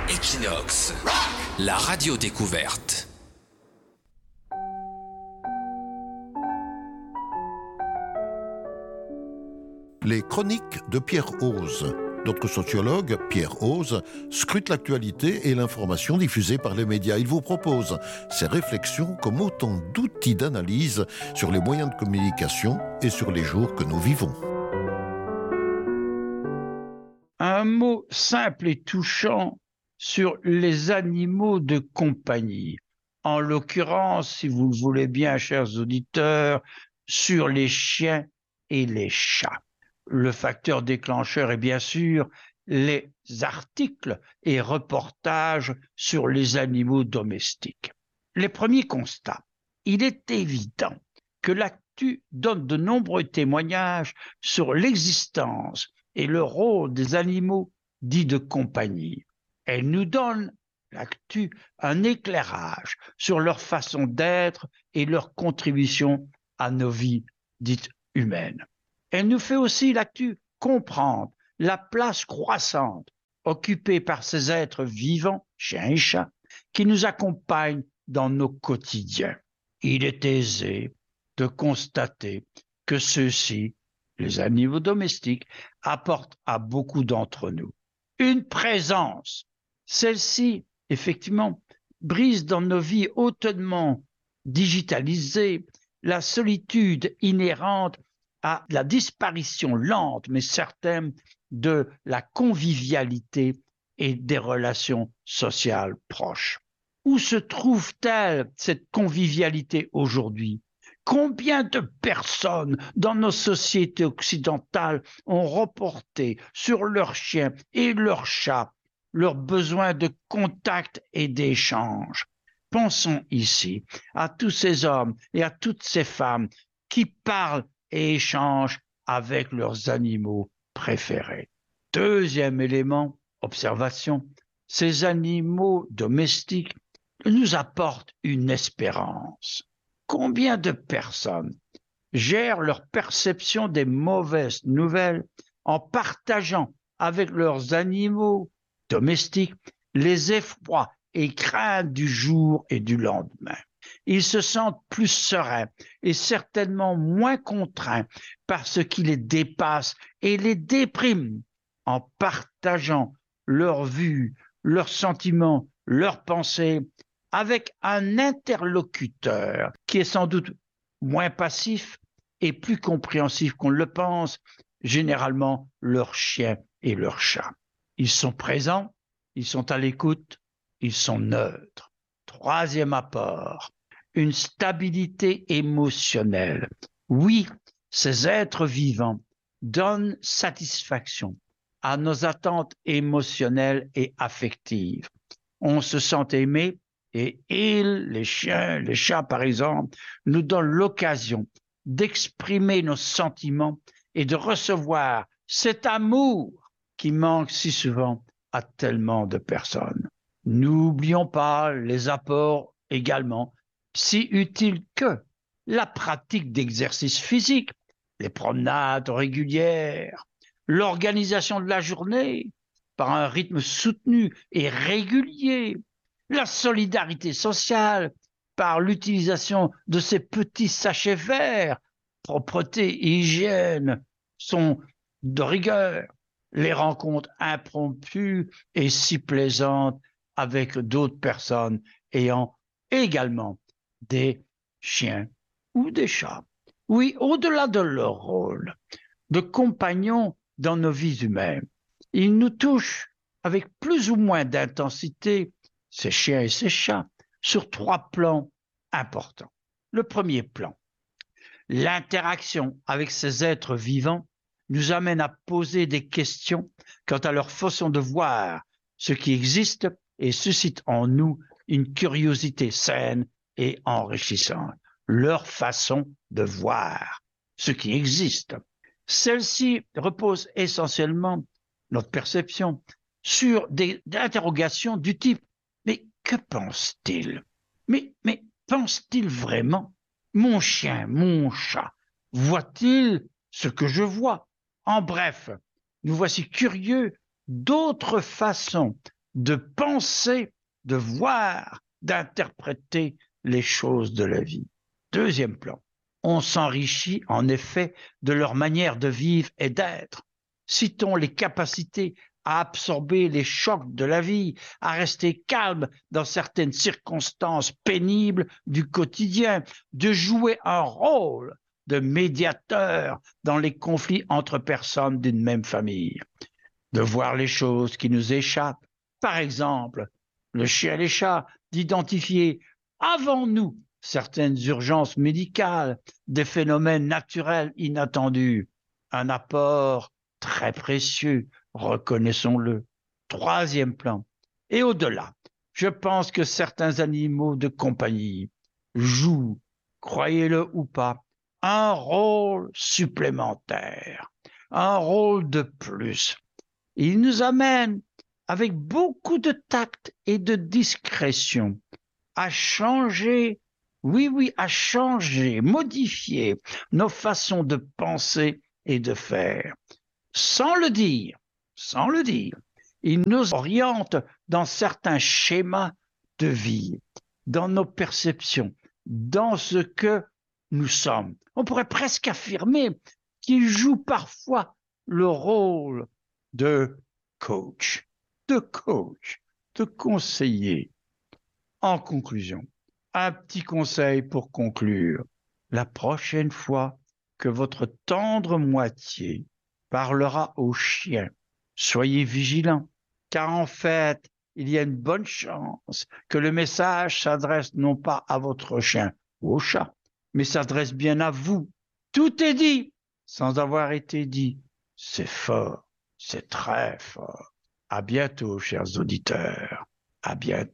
Equinox, la radio découverte. Les chroniques de Pierre Ose. Notre sociologue, Pierre Ose, scrute l'actualité et l'information diffusée par les médias. Il vous propose ses réflexions comme autant d'outils d'analyse sur les moyens de communication et sur les jours que nous vivons. Un mot simple et touchant sur les animaux de compagnie. En l'occurrence, si vous le voulez bien, chers auditeurs, sur les chiens et les chats. Le facteur déclencheur est bien sûr les articles et reportages sur les animaux domestiques. Les premiers constats. Il est évident que l'actu donne de nombreux témoignages sur l'existence et le rôle des animaux dits de compagnie. Elle nous donne, l'actu, un éclairage sur leur façon d'être et leur contribution à nos vies dites humaines. Elle nous fait aussi, l'actu, comprendre la place croissante occupée par ces êtres vivants, chiens et chats, qui nous accompagnent dans nos quotidiens. Il est aisé de constater que ceux-ci, les animaux domestiques, apportent à beaucoup d'entre nous une présence. Celle-ci, effectivement, brise dans nos vies hautement digitalisées la solitude inhérente à la disparition lente mais certaine de la convivialité et des relations sociales proches. Où se trouve-t-elle cette convivialité aujourd'hui? Combien de personnes dans nos sociétés occidentales ont reporté sur leurs chiens et leurs chats leur besoin de contact et d'échange? Pensons ici à tous ces hommes et à toutes ces femmes qui parlent et échangent avec leurs animaux préférés. Deuxième élément, observation, ces animaux domestiques nous apportent une espérance. Combien de personnes gèrent leur perception des mauvaises nouvelles en partageant avec leurs animaux domestiques les effrois et craintes du jour et du lendemain? Ils se sentent plus sereins et certainement moins contraints par ce qui les dépasse et les déprime en partageant leurs vues, leurs sentiments, leurs pensées avec un interlocuteur qui est sans doute moins passif et plus compréhensif qu'on le pense, généralement leurs chiens et leurs chats. Ils sont présents, ils sont à l'écoute, ils sont neutres. Troisième apport, une stabilité émotionnelle. Oui, ces êtres vivants donnent satisfaction à nos attentes émotionnelles et affectives. On se sent aimé et ils, les chiens, les chats par exemple, nous donnent l'occasion d'exprimer nos sentiments et de recevoir cet amour qui manque si souvent à tellement de personnes. N'oublions pas les apports également si utiles que la pratique d'exercice physique, les promenades régulières, l'organisation de la journée par un rythme soutenu et régulier, la solidarité sociale par l'utilisation de ces petits sachets verts, propreté et hygiène sont de rigueur, les rencontres impromptues et si plaisantes avec d'autres personnes ayant également des chiens ou des chats. Oui, au-delà de leur rôle de compagnons dans nos vies humaines, ils nous touchent avec plus ou moins d'intensité, ces chiens et ces chats, sur trois plans importants. Le premier plan, l'interaction avec ces êtres vivants nous amène à poser des questions quant à leur façon de voir ce qui existe et suscite en nous une curiosité saine et enrichissante. Leur façon de voir ce qui existe. Celle-ci repose essentiellement, notre perception, sur des interrogations du type « Mais que pense-t-il ? Mais pense-t-il vraiment ? Mon chien, mon chat, voit-il ce que je vois ? En bref, nous voici curieux d'autres façons de penser, de voir, d'interpréter les choses de la vie. Deuxième plan, on s'enrichit en effet de leur manière de vivre et d'être. Citons les capacités à absorber les chocs de la vie, à rester calme dans certaines circonstances pénibles du quotidien, de jouer un rôle de médiateur dans les conflits entre personnes d'une même famille, de voir les choses qui nous échappent. Par exemple, le chien et les chats, d'identifier avant nous certaines urgences médicales, des phénomènes naturels inattendus, un apport très précieux, reconnaissons-le. Troisième plan. Et au-delà, je pense que certains animaux de compagnie jouent, croyez-le ou pas, un rôle supplémentaire, un rôle de plus. Ils nous amènent avec beaucoup de tact et de discrétion à changer, oui, à changer, modifier nos façons de penser et de faire. Sans le dire, ils nous orientent dans certains schémas de vie, dans nos perceptions, dans ce que nous sommes. On pourrait presque affirmer qu'ils jouent parfois le rôle de coach, de conseiller. En conclusion, un petit conseil pour conclure. La prochaine fois que votre tendre moitié parlera au chien, soyez vigilant, car en fait, il y a une bonne chance que le message s'adresse non pas à votre chien ou au chat, mais s'adresse bien à vous. Tout est dit sans avoir été dit. C'est fort, c'est très fort. À bientôt, chers auditeurs. À bientôt.